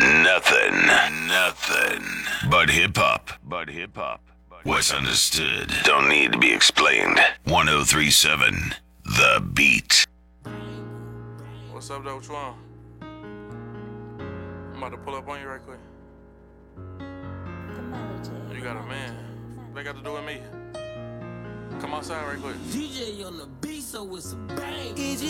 Nothing but hip hop. What's understood don't need to be explained. 1037 The Beat. What's up, though? What you want? I'm about to pull up on you right quick. You got a man. What they got to do with me? Come outside right quick. DJ on the beat, so it's a bang.